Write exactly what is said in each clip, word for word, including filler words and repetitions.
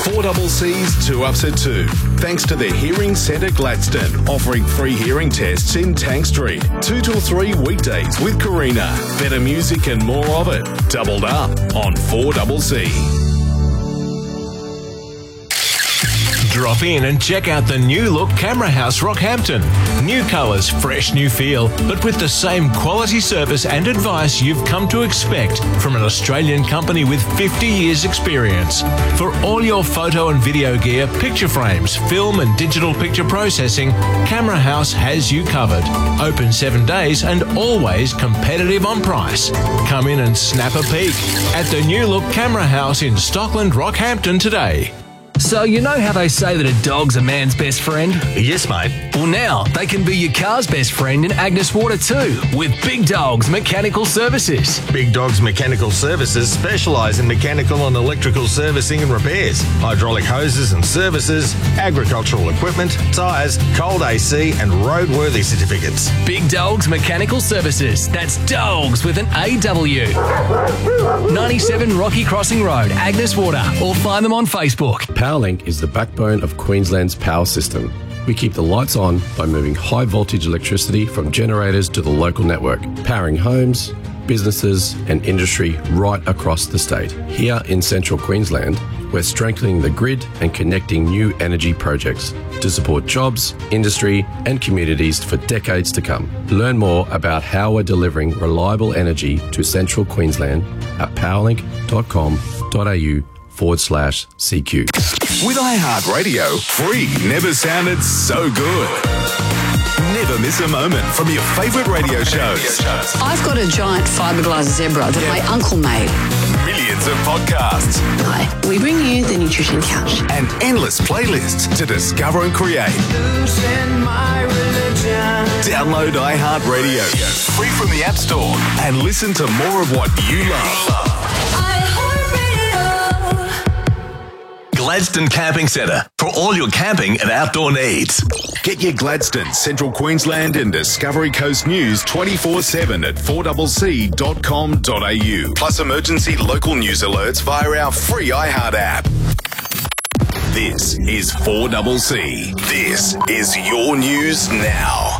four C C's two ups at two. Thanks to the Hearing Centre Gladstone, offering free hearing tests in Tank Street. two till three weekdays with Karina. Better music and more of it. Doubled up on four C C. Drop in and check out the new look Camera House Rockhampton. New colours, fresh new feel, but with the same quality service and advice you've come to expect from an Australian company with fifty years experience. For all your photo and video gear, picture frames, film and digital picture processing, Camera House has you covered. Open seven days and always competitive on price. Come in and snap a peek at the new look Camera House in Stockland, Rockhampton today. So you know how they say that a dog's a man's best friend? Yes, mate. Well, now they can be your car's best friend in Agnes Water too, with Big Dogs Mechanical Services. Big Dogs Mechanical Services specialise in mechanical and electrical servicing and repairs, hydraulic hoses and services, agricultural equipment, tyres, cold A C and roadworthy certificates. Big Dogs Mechanical Services. That's dogs with an A W. ninety-seven Rocky Crossing Road, Agnes Water, or find them on Facebook. Powerlink is the backbone of Queensland's power system. We keep the lights on by moving high voltage electricity from generators to the local network, powering homes, businesses and industry right across the state. Here in central Queensland, we're strengthening the grid and connecting new energy projects to support jobs, industry and communities for decades to come. Learn more about how we're delivering reliable energy to central Queensland at powerlink dot com dot a u forward slash C Q. With iHeartRadio, free never sounded so good. Never miss a moment from your favourite radio shows. I've got a giant fiberglass zebra that my uncle made. Millions of podcasts. Hi, we bring you the Nutrition Couch. And endless playlists to discover and create. Download iHeartRadio, free from the App Store, and listen to more of what you love. Gladstone Camping Centre for all your camping and outdoor needs. Get your Gladstone, Central Queensland and Discovery Coast news twenty-four seven at four C C dot com dot a u. Plus emergency local news alerts via our free iHeart app. This is four C C. This is your news now.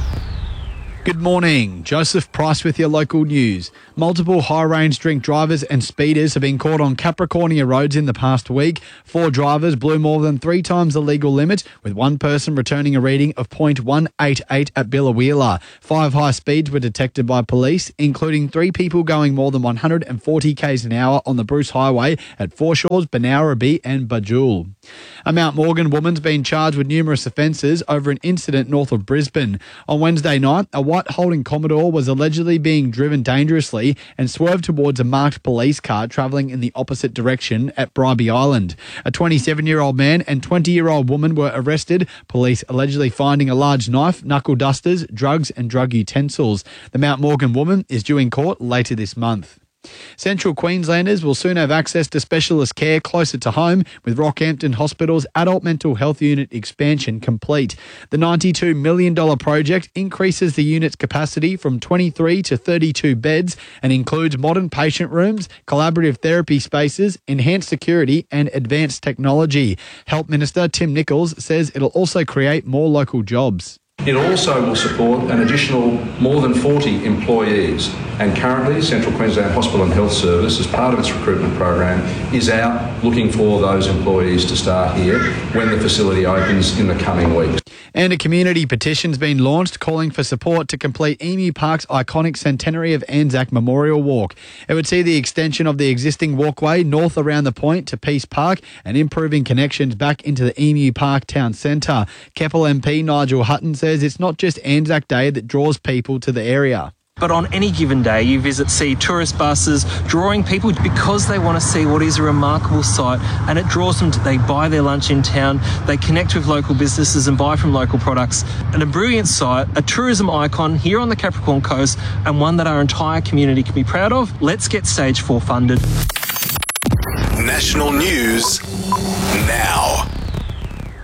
Good morning. Joseph Price with your local news. Multiple high-range drink drivers and speeders have been caught on Capricornia roads in the past week. Four drivers blew more than three times the legal limit, with one person returning a reading of point one eight eight at Biloela. Five high speeds were detected by police, including three people going more than one hundred forty k's an hour on the Bruce Highway at Foreshores, Banowrabee and Bajul. A Mount Morgan woman's been charged with numerous offences over an incident north of Brisbane. On Wednesday night, a white Holden Commodore was allegedly being driven dangerously and swerved towards a marked police car travelling in the opposite direction at Bribie Island. A twenty-seven-year-old man and twenty-year-old woman were arrested, police allegedly finding a large knife, knuckle dusters, drugs and drug utensils. The Mount Morgan woman is due in court later this month. Central Queenslanders will soon have access to specialist care closer to home, with Rockhampton Hospital's adult mental health unit expansion complete. The ninety-two million dollars project increases the unit's capacity from twenty-three to thirty-two beds and includes modern patient rooms, collaborative therapy spaces, enhanced security and advanced technology. Health Minister Tim Nichols says it'll also create more local jobs. It also will support an additional more than forty employees, and currently Central Queensland Hospital and Health Service, as part of its recruitment program, is out looking for those employees to start here when the facility opens in the coming weeks. And a community petition's been launched calling for support to complete Emu Park's iconic centenary of Anzac Memorial Walk. It would see the extension of the existing walkway north around the point to Peace Park and improving connections back into the Emu Park town centre. Keppel M P Nigel Hutton says it's not just Anzac Day that draws people to the area. But on any given day, you visit, see tourist buses drawing people because they want to see what is a remarkable sight, and it draws them to, they buy their lunch in town, they connect with local businesses and buy from local products. And a brilliant site, a tourism icon here on the Capricorn Coast, and one that our entire community can be proud of. Let's get Stage four funded. National news now.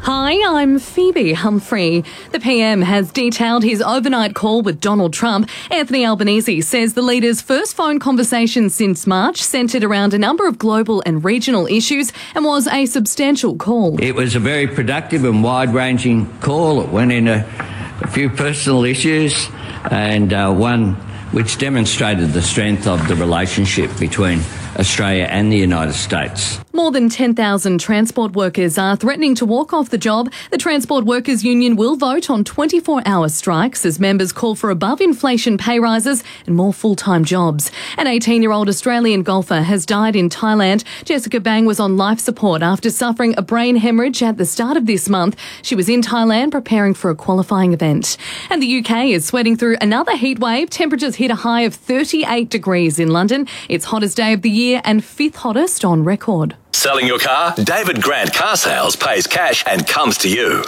Hi, I'm Phoebe Humphrey. The P M has detailed his overnight call with Donald Trump. Anthony Albanese says the leader's first phone conversation since March centred around a number of global and regional issues and was a substantial call. It was a very productive and wide-ranging call. It went into a few personal issues and uh, one which demonstrated the strength of the relationship between Australia and the United States. More than ten thousand transport workers are threatening to walk off the job. The Transport Workers Union will vote on twenty-four hour strikes as members call for above-inflation pay rises and more full-time jobs. An eighteen-year-old Australian golfer has died in Thailand. Jessica Bang was on life support after suffering a brain hemorrhage at the start of this month. She was in Thailand preparing for a qualifying event. And the U K is sweating through another heat wave. Temperatures hit a high of thirty-eight degrees in London. It's hottest day of the year and fifth hottest on record. Selling your car? David Grant Car Sales pays cash and comes to you.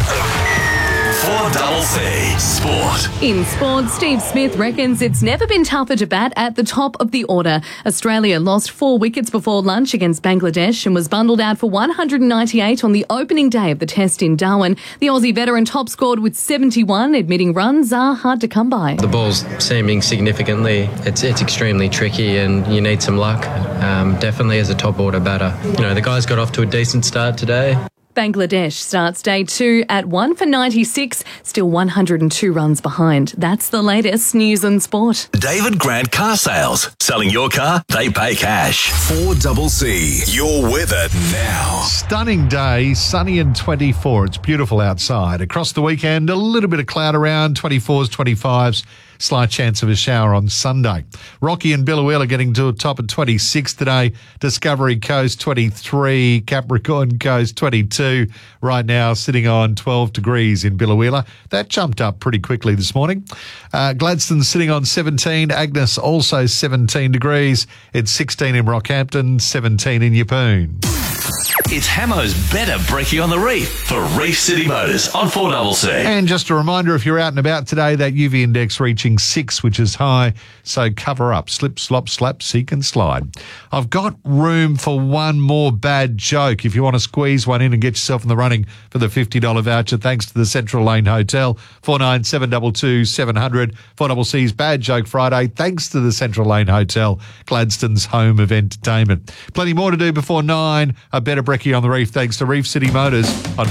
four C Sport. In sport, Steve Smith reckons it's never been tougher to bat at the top of the order. Australia lost four wickets before lunch against Bangladesh and was bundled out for one hundred ninety-eight on the opening day of the test in Darwin. The Aussie veteran top scored with seventy-one, admitting runs are hard to come by. The ball's seaming significantly. It's it's extremely tricky and you need some luck, um, definitely as a top order batter. You know, the guys got off to a decent start today. Bangladesh starts day two at one for ninety-six, still one hundred two runs behind. That's the latest news and sport. David Grant Car Sales. Selling your car, they pay cash. four C. Your weather now. Stunning day, sunny and twenty-four. It's beautiful outside. Across the weekend, a little bit of cloud around, twenty-fours, twenty-fives. Slight chance of a shower on Sunday. Rocky and Biloela getting to a top of twenty-six today. Discovery Coast twenty-three. Capricorn Coast twenty-two. Right now sitting on twelve degrees in Biloela. That jumped up pretty quickly this morning. Uh, Gladstone sitting on seventeen. Agnes also seventeen degrees. It's sixteen in Rockhampton, seventeen in Yeppoon. It's Hamo's Better Brekkie on the Reef for Reef City Motors on four C. And just a reminder, if you're out and about today, that U V index reaching six, which is high, so cover up, slip, slop, slap, seek and slide. I've got room for one more bad joke if you want to squeeze one in and get yourself in the running for the fifty dollars voucher, thanks to the Central Lane Hotel, four nine seven two two seven zero zero, four C's Bad Joke Friday, thanks to the Central Lane Hotel, Gladstone's home of entertainment. Plenty more to do before nine. A Better Brekkie on the Reef, thanks to Reef City Motors on